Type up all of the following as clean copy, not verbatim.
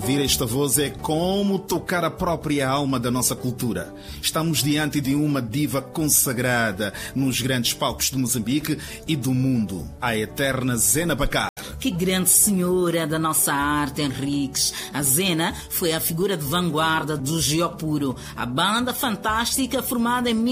Ouvir esta voz é como tocar a própria alma da nossa cultura. Estamos diante de uma diva consagrada nos grandes palcos de Moçambique e do mundo, a eterna Zena Bacar. Que grande senhora da nossa arte, Henriques. A Zena foi a figura de vanguarda do Geopuro, a banda fantástica formada em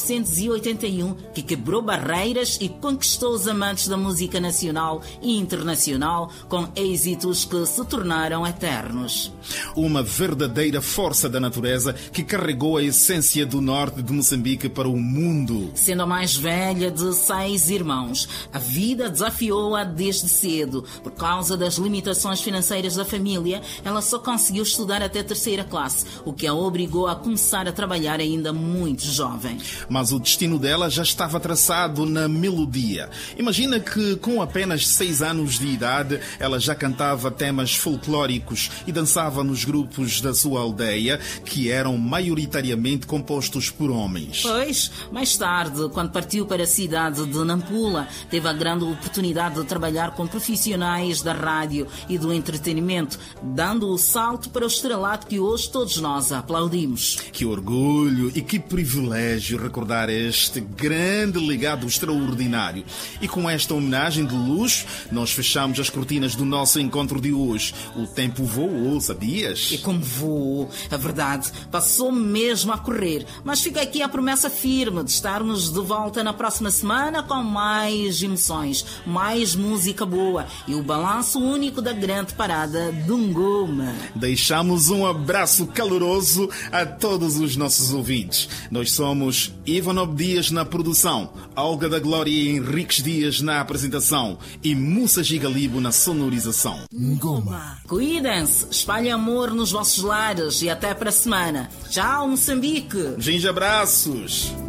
1981 que quebrou barreiras e conquistou os amantes da música nacional e internacional com êxitos que se tornaram eternos. Uma verdadeira força da natureza que carregou a essência do norte de Moçambique para o mundo. Sendo a mais velha de 6 irmãos, a vida desafiou-a desde cedo. Por causa das limitações financeiras da família, ela só conseguiu estudar até a 3ª classe, o que a obrigou a começar a trabalhar ainda muito jovem. Mas o destino dela já estava traçado na melodia. Imagina que com apenas 6 anos de idade, ela já cantava temas folclóricos e dançava nos grupos da sua aldeia, que eram maioritariamente compostos por homens. Pois, mais tarde, quando partiu para a cidade de Nampula, teve a grande oportunidade de trabalhar com profissionais da rádio e do entretenimento, dando o salto para o estrelato que hoje todos nós aplaudimos. Que orgulho e que privilégio recordar este grande legado extraordinário. E com esta homenagem de luxo, nós fechamos as cortinas do nosso encontro de hoje. O tempo voou, sabias? E como voou, a verdade, passou mesmo a correr. Mas fica aqui a promessa firme de estarmos de volta na próxima semana com mais emoções, mais música boa e o balanço único da grande parada do Ngoma. Deixamos um abraço caloroso a todos os nossos ouvintes. Nós somos Ivanov Dias na produção, Olga da Glória e Henriques Dias na apresentação e Mussa Gigalibo na sonorização. Ngoma. Cuidem-se, espalhem amor nos vossos lares e até para a semana. Tchau, Moçambique. Gente, abraços.